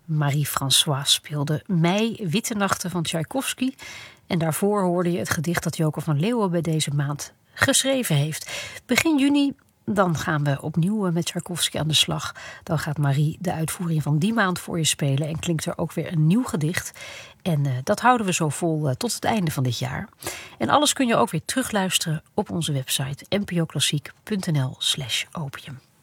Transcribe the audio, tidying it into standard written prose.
Marie-François speelde Mei, Witte Nachten van Tchaikovsky. En daarvoor hoorde je het gedicht dat Joke van Leeuwen bij deze maand geschreven heeft. Begin juni, dan gaan we opnieuw met Tchaikovsky aan de slag. Dan gaat Marie de uitvoering van die maand voor je spelen en klinkt er ook weer een nieuw gedicht. En dat houden we zo vol tot het einde van dit jaar. En alles kun je ook weer terugluisteren op onze website npoklassiek.nl/opium.